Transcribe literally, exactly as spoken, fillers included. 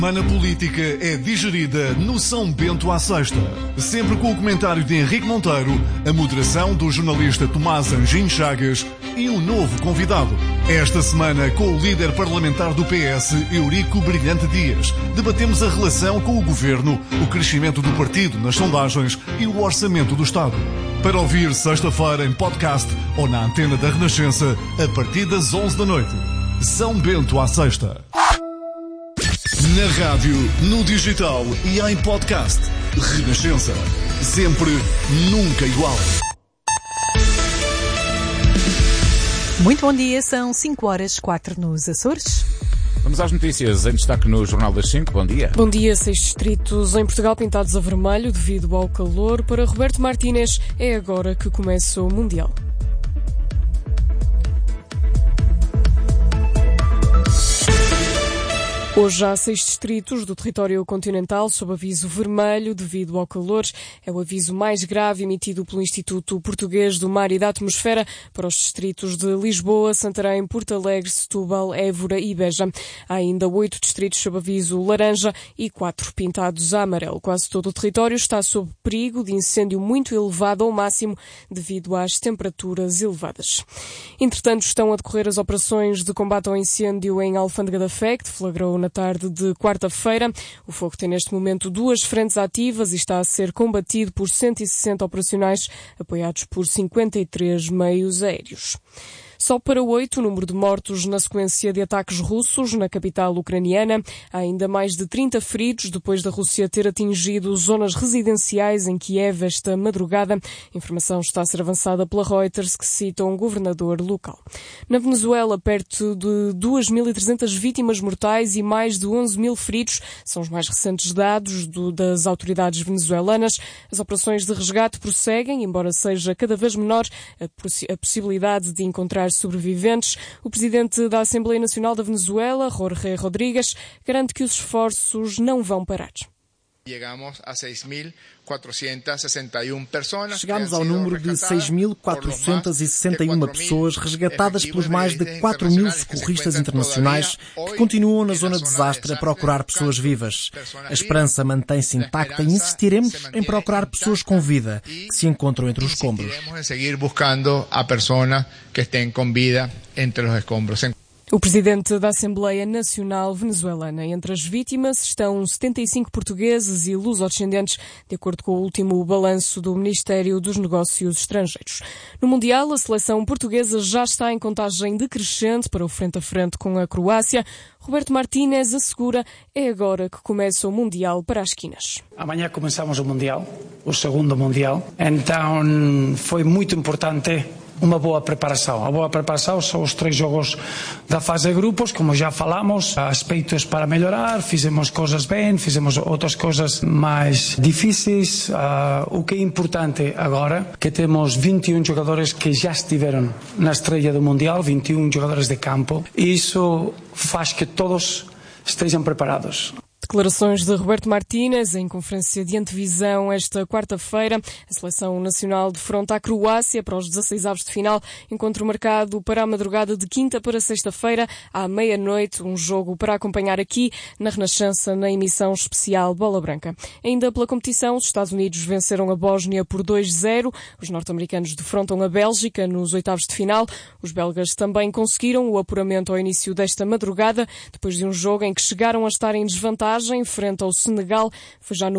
A semana política é digerida no São Bento à Sexta. Sempre com o comentário de Henrique Monteiro, a moderação do jornalista Tomás Anjinho Chagas e um novo convidado. Esta semana, com o líder parlamentar do P S, Eurico Brilhante Dias, debatemos a relação com o governo, o crescimento do partido nas sondagens e o orçamento do Estado. Para ouvir sexta-feira em podcast ou na antena da Renascença, a partir das onze da noite. São Bento à Sexta. Na rádio, no digital e em podcast. Renascença. Sempre, nunca igual. Muito bom dia, são cinco horas e quatro nos Açores. Vamos às notícias, em destaque no Jornal das cinco. Bom dia. Bom dia. Seis distritos em Portugal pintados a vermelho devido ao calor. Para Roberto Martínez, é agora que começa o Mundial. Hoje há seis distritos do território continental sob aviso vermelho devido ao calor. É o aviso mais grave emitido pelo Instituto Português do Mar e da Atmosfera para os distritos de Lisboa, Santarém, Porto Alegre, Setúbal, Évora e Beja. Há ainda oito distritos sob aviso laranja e quatro pintados a amarelo. Quase todo o território está sob perigo de incêndio muito elevado ao máximo devido às temperaturas elevadas. Entretanto, estão a decorrer as operações de combate ao incêndio em Alfândega da Fé, que deflagrou na tarde de quarta-feira. O fogo tem neste momento duas frentes ativas e está a ser combatido por cento e sessenta operacionais apoiados por cinquenta e três meios aéreos. Só para oito o número de mortos na sequência de ataques russos na capital ucraniana. Há ainda mais de trinta feridos depois da Rússia ter atingido zonas residenciais em Kiev esta madrugada. A informação está a ser avançada pela Reuters, que cita um governador local. Na Venezuela, perto de duas mil e trezentas vítimas mortais e mais de onze mil feridos. São os mais recentes dados do, das autoridades venezuelanas. As operações de resgate prosseguem, embora seja cada vez menor a, possi- a possibilidade de encontrar sobreviventes. O presidente da Assembleia Nacional da Venezuela, Jorge Rodríguez, garante que os esforços não vão parar. Chegamos ao número de seis mil quatrocentas e sessenta e uma pessoas resgatadas pelos mais de quatro mil socorristas internacionais que continuam na zona de desastre a procurar pessoas vivas. A esperança mantém-se intacta e insistiremos em procurar pessoas com vida que se encontram entre os escombros. O presidente da Assembleia Nacional Venezuelana. Entre as vítimas estão setenta e cinco portugueses e luso-descendentes, de acordo com o último balanço do Ministério dos Negócios Estrangeiros. No Mundial, a seleção portuguesa já está em contagem decrescente para o frente a frente com a Croácia. Roberto Martínez assegura é agora que começa o Mundial para as esquinas. Amanhã começamos o Mundial, o segundo Mundial. Então foi muito importante uma boa preparação. A boa preparação são os três jogos da fase de grupos, como já falamos, aspectos para melhorar, fizemos coisas bem, fizemos outras coisas mais difíceis. Uh, o que é importante agora, que temos vinte e um jogadores que já estiveram na estreia do Mundial, vinte e um jogadores de campo, e isso faz que todos estejam preparados. Declarações de Roberto Martínez em conferência de antevisão esta quarta-feira. A Seleção Nacional defronta a Croácia para os dezasseis avos de final. Encontro marcado para a madrugada de quinta para sexta-feira, à meia-noite. Um jogo para acompanhar aqui na Renascença, na emissão especial Bola Branca. Ainda pela competição, os Estados Unidos venceram a Bósnia por dois a zero. Os norte-americanos defrontam a Bélgica nos oitavos de final. Os belgas também conseguiram o apuramento ao início desta madrugada, depois de um jogo em que chegaram a estar em desvantagem frente ao Senegal. Foi já no